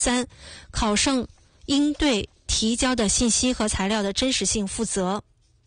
3、考生应对提交的信息和材料的真实性负责。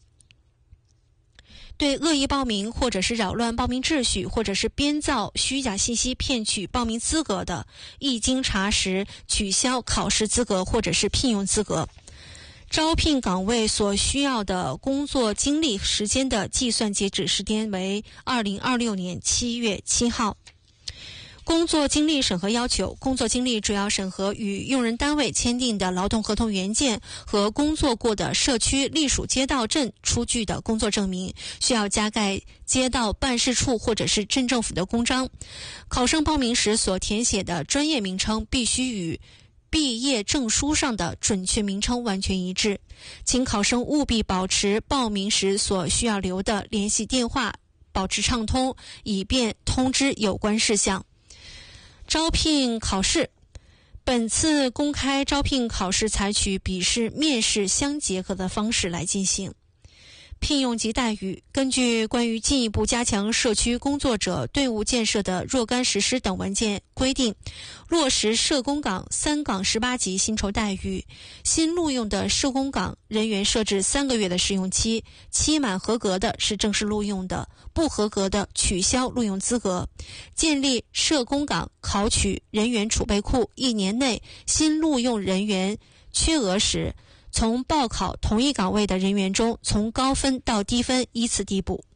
对恶意报名或者是扰乱报名秩序或者是编造虚假信息骗取报名资格的，一经查实取消考试资格或者是聘用资格。招聘岗位所需要的工作经历时间的计算截止时间为2026年7月7号。工作经历审核要求：工作经历主要审核与用人单位签订的劳动合同原件和工作过的社区隶属街道镇出具的工作证明，需要加盖街道办事处或者是镇政府的公章。考生报名时所填写的专业名称必须与毕业证书上的准确名称完全一致。请考生务必保持报名时所需要留的联系电话，保持畅通，以便通知有关事项。招聘考试，本次公开招聘考试采取笔试、面试相结合的方式来进行。聘用及待遇，根据关于进一步加强社区工作者队伍建设的若干实施等文件规定，落实社工岗3岗18级薪酬待遇。新录用的社工岗人员设置3个月的试用期，期满合格的是正式录用的，不合格的取消录用资格。建立社工岗考取人员储备库，1年内新录用人员缺额时，从报考同一岗位的人员中，从高分到低分依次递补。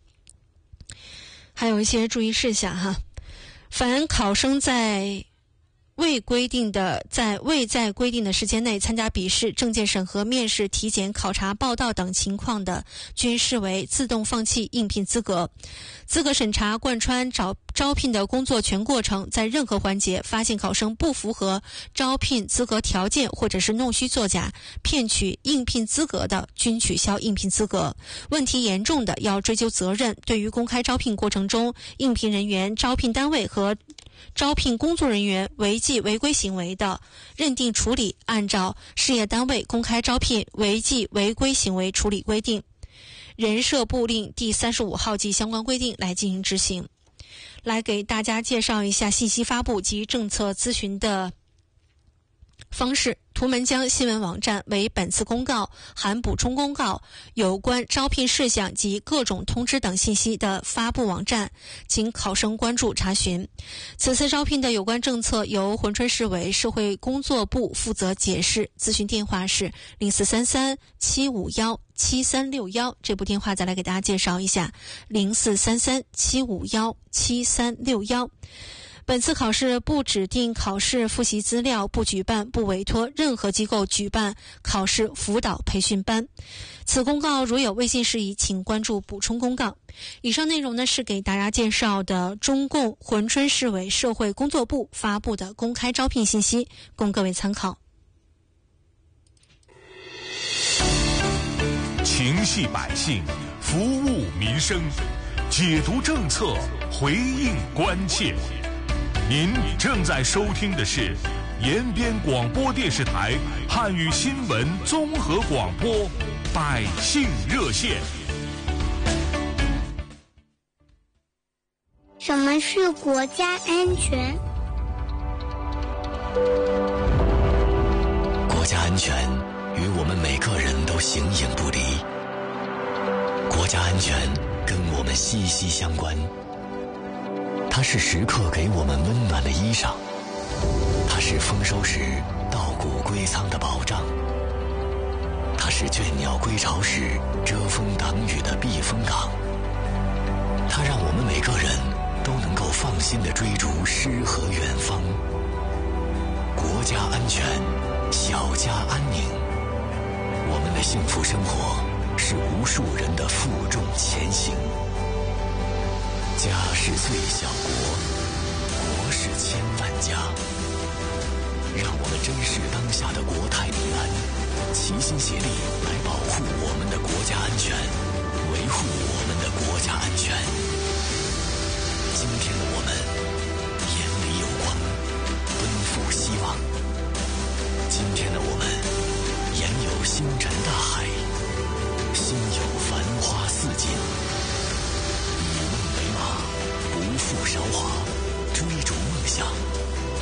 还有一些注意事项哈，凡考生在未在规定的时间内参加笔试、证件审核、面试、体检、考察、报到等情况的，均视为自动放弃应聘资格。资格审查贯穿招聘的工作全过程，在任何环节发现考生不符合招聘资格条件或者是弄虚作假、骗取应聘资格的，均取消应聘资格。问题严重的要追究责任。对于公开招聘过程中应聘人员、招聘单位和招聘工作人员违纪违规行为的，认定处理按照事业单位公开招聘违纪违规行为处理规定、人社部令第35号及相关规定来进行执行。来给大家介绍一下信息发布及政策咨询的方式。图门江新闻网站为本次公告含补充公告、有关招聘事项及各种通知等信息的发布网站，请考生关注查询。此次招聘的有关政策由珲春市委社会工作部负责解释，咨询电话是0433-751-7361，这部电话再来给大家介绍一下，0433-751-7361。本次考试不指定考试复习资料，不举办、不委托任何机构举办考试辅导培训班。此公告如有未尽事宜，请关注补充公告。以上内容呢是给大家介绍的中共珲春市委社会工作部发布的公开招聘信息，供各位参考。 情系百姓，服务民生，解读政策，回应关切。您正在收听的是延边广播电视台汉语新闻综合广播百姓热线。 什么是国家安全？ 国家安全与我们每个人都形影不离，国家安全跟我们息息相关。它是时刻给我们温暖的衣裳，它是丰收时稻谷归仓的保障，它是倦鸟归巢时遮风挡雨的避风港，它让我们每个人都能够放心地追逐诗和远方。国家安全，小家安宁，我们的幸福生活是无数人的负重前行。家是最小国，国是千万家。让我们珍视当下的国泰民安，齐心协力来保护我们的国家安全，维护我们的国家安全。今天的我们